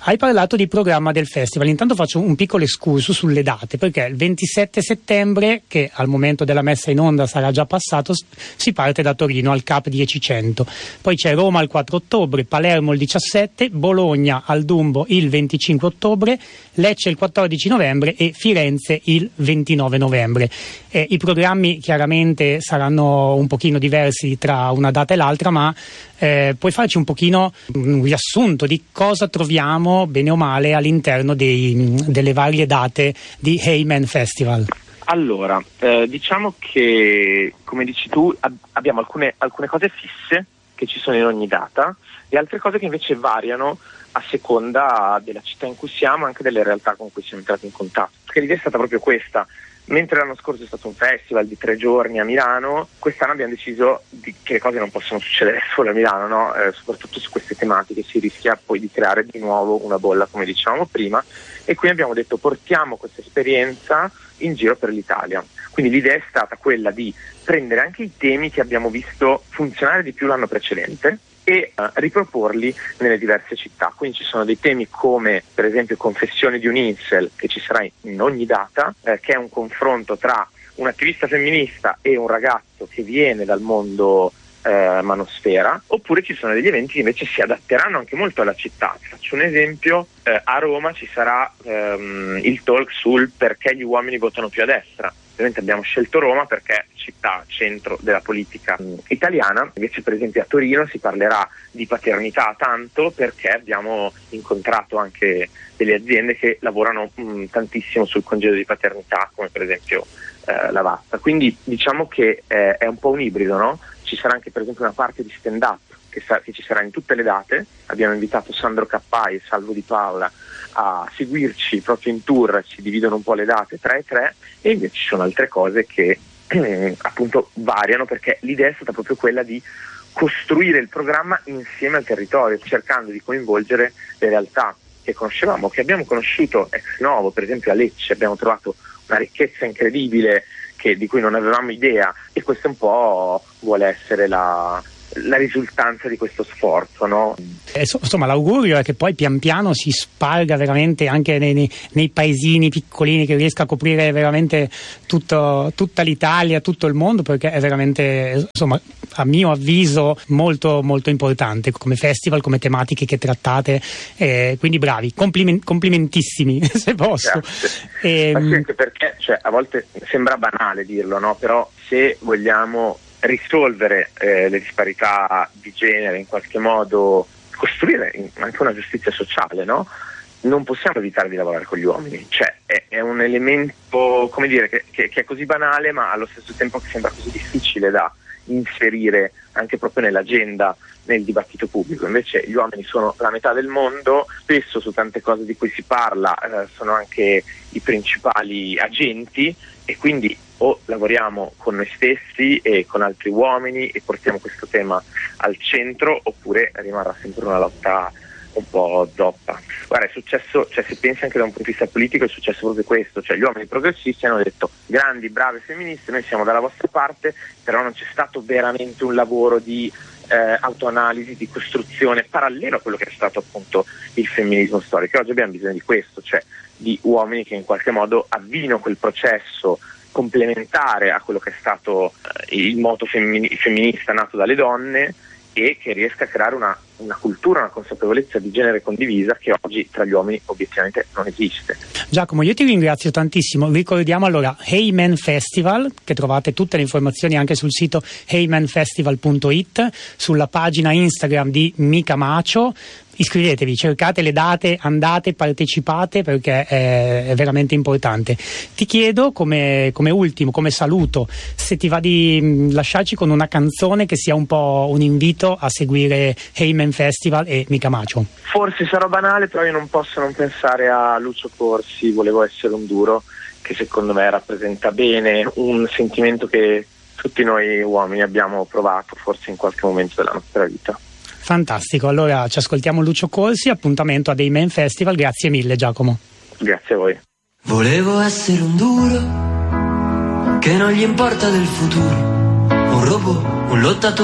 Hai parlato di programma del festival, intanto faccio un piccolo excursus sulle date, perché il 27 settembre, che al momento della messa in onda sarà già passato, si parte da Torino al Cap 10-100, poi c'è Roma il 4 ottobre, Palermo il 17, Bologna al Dumbo il 25 ottobre, Lecce il 14 novembre e Firenze il 29 novembre. I programmi chiaramente saranno un pochino diversi tra una data e l'altra, ma puoi farci un pochino un riassunto di cosa troviamo bene o male all'interno delle varie date di Hey Man Festival? Allora, diciamo che, come dici tu, abbiamo alcune cose fisse che ci sono in ogni data e altre cose che invece variano a seconda della città in cui siamo, anche delle realtà con cui siamo entrati in contatto. Perché l'idea è stata proprio questa. Mentre l'anno scorso è stato un festival di 3 giorni a Milano, quest'anno abbiamo deciso che le cose non possono succedere solo a Milano, no? Soprattutto su queste tematiche si rischia poi di creare di nuovo una bolla, come dicevamo prima, e quindi abbiamo detto portiamo questa esperienza in giro per l'Italia. Quindi l'idea è stata quella di prendere anche i temi che abbiamo visto funzionare di più l'anno precedente e riproporli nelle diverse città. Quindi ci sono dei temi come per esempio Confessioni di un incel, che ci sarà in ogni data, che è un confronto tra un attivista femminista e un ragazzo che viene dal mondo manosfera, oppure ci sono degli eventi che invece si adatteranno anche molto alla città. Faccio un esempio, a Roma ci sarà il talk sul perché gli uomini votano più a destra. Ovviamente abbiamo scelto Roma perché città centro della politica italiana, invece per esempio a Torino si parlerà di paternità tanto perché abbiamo incontrato anche delle aziende che lavorano tantissimo sul congedo di paternità, come per esempio la Vasta. Quindi diciamo che è un po' un ibrido, no? Ci sarà anche per esempio una parte di stand-up che ci sarà in tutte le date. Abbiamo invitato Sandro Cappai e Salvo Di Paola a seguirci proprio in tour, ci dividono un po' le date 3 e 3, e invece ci sono altre cose che appunto variano, perché l'idea è stata proprio quella di costruire il programma insieme al territorio, cercando di coinvolgere le realtà che conoscevamo, che abbiamo conosciuto ex novo. Per esempio a Lecce abbiamo trovato una ricchezza incredibile di cui non avevamo idea, e questo un po' vuole essere la risultanza di questo sforzo, no? Insomma, l'augurio è che poi pian piano si sparga veramente anche nei paesini piccolini, che riesca a coprire veramente tutta l'Italia, tutto il mondo, perché è veramente, insomma, a mio avviso molto molto importante come festival, come tematiche che trattate, quindi bravi, complimentissimi se posso. Anche perché a volte sembra banale dirlo, no? Però se vogliamo risolvere le disparità di genere, in qualche modo costruire anche una giustizia sociale, no? Non possiamo evitare di lavorare con gli uomini. È un elemento, come dire, che è così banale, ma allo stesso tempo che sembra così difficile da inserire anche proprio nell'agenda, nel dibattito pubblico. Invece gli uomini sono la metà del mondo, spesso su tante cose di cui si parla sono anche i principali agenti, e quindi o lavoriamo con noi stessi e con altri uomini e portiamo questo tema al centro, oppure rimarrà sempre una lotta un po' zoppa. Guarda, è successo, se pensi anche da un punto di vista politico, è successo proprio questo, gli uomini progressisti hanno detto grandi, brave femministe, noi siamo dalla vostra parte, però non c'è stato veramente un lavoro di autoanalisi, di costruzione parallelo a quello che è stato appunto il femminismo storico. Oggi abbiamo bisogno di questo, di uomini che in qualche modo avvino quel processo complementare a quello che è stato il moto femminista nato dalle donne, e che riesca a creare una cultura, una consapevolezza di genere condivisa che oggi tra gli uomini obiettivamente non esiste. Giacomo, io ti ringrazio tantissimo. Ricordiamo allora Hey Man Festival, che trovate tutte le informazioni anche sul sito heymanfestival.it, sulla pagina Instagram di Mica Macio. Iscrivetevi, cercate le date, andate, partecipate, perché è veramente importante. Ti chiedo come ultimo, come saluto, se ti va di lasciarci con una canzone che sia un po' un invito a seguire Hey Man Festival e Mica Macio. Forse sarò banale, però io non posso non pensare a Lucio Corsi, Volevo essere un duro, che secondo me rappresenta bene un sentimento che tutti noi uomini abbiamo provato forse in qualche momento della nostra vita. Fantastico, allora ci ascoltiamo Lucio Corsi, appuntamento a Hey Man Festival. Grazie mille Giacomo. Grazie a voi. Volevo essere un duro che non gli importa del futuro, un robot, un lottatore